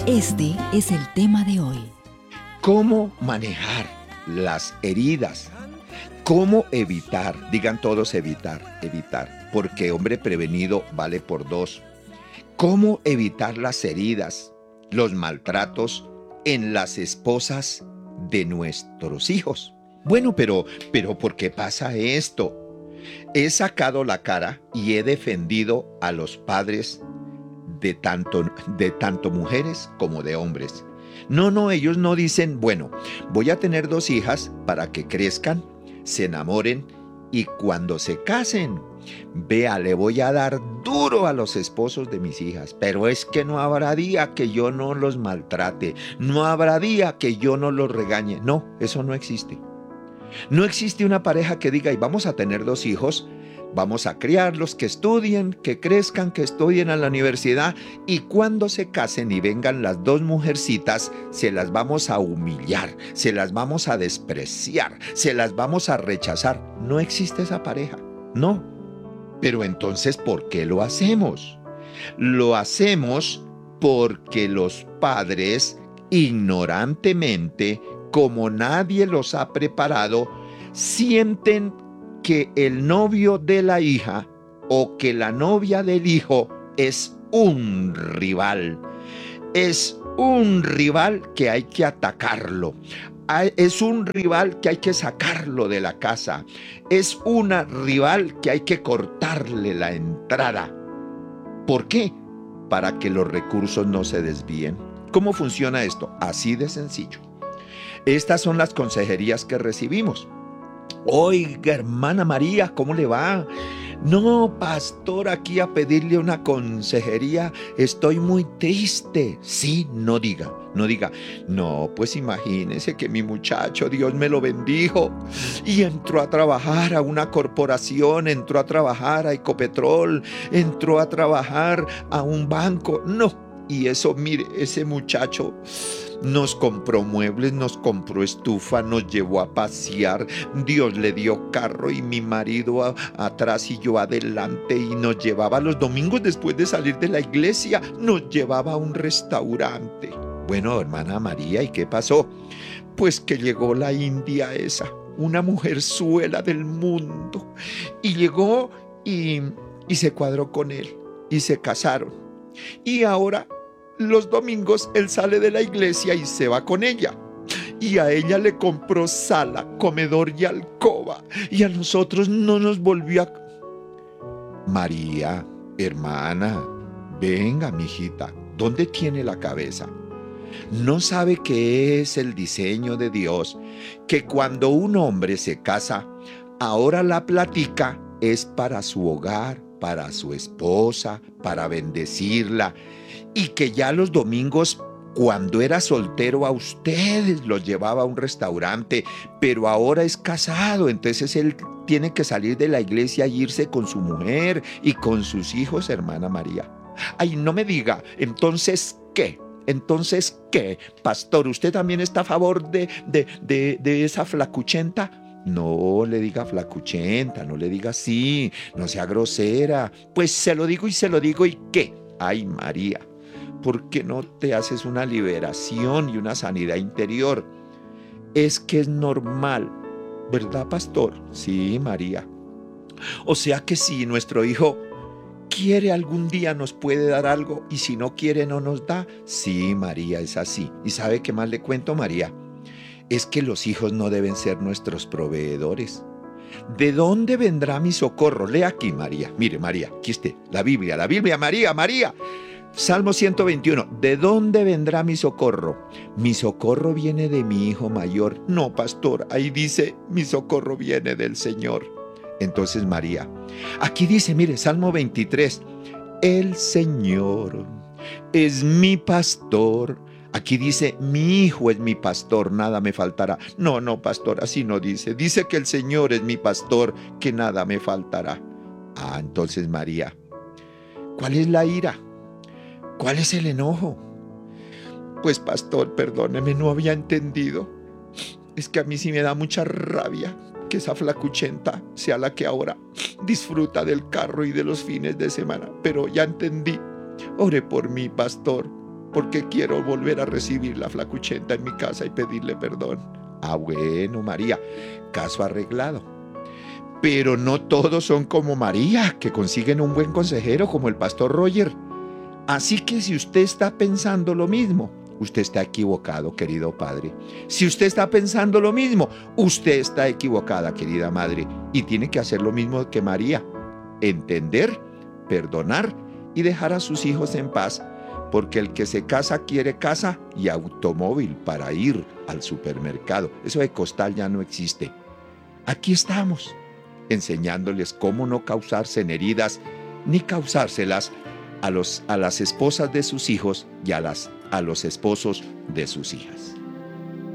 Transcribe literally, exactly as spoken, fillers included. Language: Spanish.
Este es el tema de hoy. ¿Cómo manejar las heridas? ¿Cómo evitar? Digan todos evitar, evitar, porque hombre prevenido vale por dos. ¿Cómo evitar las heridas, los maltratos en las esposas de nuestros hijos? Bueno, pero, pero ¿por qué pasa esto? He sacado la cara y he defendido a los padres de tanto, de tanto mujeres como de hombres. No, no, ellos no dicen, bueno, voy a tener dos hijas para que crezcan, se enamoren y cuando se casen, vea, le voy a dar duro a los esposos de mis hijas, pero es que no habrá día que yo no los maltrate, no habrá día que yo no los regañe. No, eso no existe. No existe una pareja que diga, y vamos a tener dos hijos, vamos a criarlos, que estudien, que crezcan, que estudien a la universidad y cuando se casen y vengan las dos mujercitas, se las vamos a humillar, se las vamos a despreciar, se las vamos a rechazar. No existe esa pareja, no. Pero entonces, ¿por qué lo hacemos? Lo hacemos porque los padres, ignorantemente, como nadie los ha preparado, sienten que el novio de la hija o que la novia del hijo es un rival. Es un rival que hay que atacarlo. Es un rival que hay que sacarlo de la casa. Es una rival que hay que cortarle la entrada. ¿Por qué? Para que los recursos no se desvíen. ¿Cómo funciona esto? Así de sencillo. Estas son las consejerías que recibimos. Oiga, hermana María, ¿cómo le va? No, pastor, aquí a pedirle una consejería, estoy muy triste. Sí, no diga, no diga. No, pues imagínese que mi muchacho, Dios me lo bendijo y entró a trabajar a una corporación, entró a trabajar a Ecopetrol, entró a trabajar a un banco. No, y eso, mire, ese muchacho nos compró muebles, nos compró estufa, nos llevó a pasear, Dios le dio carro y mi marido a, atrás y yo adelante y nos llevaba los domingos después de salir de la iglesia, nos llevaba a un restaurante. Bueno, hermana María, ¿y qué pasó? Pues que llegó la india esa, una mujerzuela del mundo, y llegó y, y se cuadró con él y se casaron. Y ahora los domingos él sale de la iglesia y se va con ella. Y a ella le compró sala, comedor y alcoba. Y a nosotros no nos volvió a... María, hermana, venga, mijita, ¿dónde tiene la cabeza? ¿No sabe qué es el diseño de Dios? Que cuando un hombre se casa, ahora la plática es para su hogar, para su esposa, para bendecirla. Y que ya los domingos, cuando era soltero, a ustedes los llevaba a un restaurante, pero ahora es casado, entonces él tiene que salir de la iglesia e irse con su mujer y con sus hijos, hermana María. Ay, no me diga, entonces, ¿qué? Entonces, ¿qué? Pastor, ¿usted también está a favor de, de, de, de esa flacuchenta? No le diga flacuchenta, no le diga así, no sea grosera. Pues se lo digo y se lo digo, ¿y qué? Ay, María, ¿por qué no te haces una liberación y una sanidad interior? Es que es normal, ¿verdad, pastor? Sí, María. O sea que si nuestro hijo quiere algún día nos puede dar algo y si no quiere no nos da. Sí, María, es así. ¿Y sabe qué más le cuento, María? Es que los hijos no deben ser nuestros proveedores. ¿De dónde vendrá mi socorro? Lea aquí, María. Mire, María, aquí está, la Biblia, la Biblia, María, María. Salmo ciento veintiuno. ¿De dónde vendrá mi socorro? Mi socorro viene de mi hijo mayor. No, pastor, ahí dice, mi socorro viene del Señor. Entonces, María, aquí dice, mire, Salmo veintitrés. El Señor es mi pastor. Aquí dice, mi hijo es mi pastor, nada me faltará. No, no, pastor, así no dice. Dice que el Señor es mi pastor, que nada me faltará. Ah, entonces, María, ¿cuál es la ira? ¿Cuál es el enojo? Pues, pastor, perdóneme, no había entendido. Es que a mí sí me da mucha rabia que esa flacuchenta sea la que ahora disfruta del carro y de los fines de semana. Pero ya entendí. Ore por mí, pastor. porque quiero volver a recibir la flacuchenta en mi casa y pedirle perdón. Ah, bueno, María, caso arreglado. Pero no todos son como María, que consiguen un buen consejero como el pastor Roger. Así que si usted está pensando lo mismo, usted está equivocado, querido padre. Si usted está pensando lo mismo, usted está equivocada, querida madre. Y tiene que hacer lo mismo que María. Entender, perdonar y dejar a sus hijos en paz. Porque el que se casa quiere casa y automóvil para ir al supermercado. Eso de costal ya no existe. Aquí estamos, enseñándoles cómo no causarse en heridas ni causárselas a, los, a las esposas de sus hijos y a, las, a los esposos de sus hijas.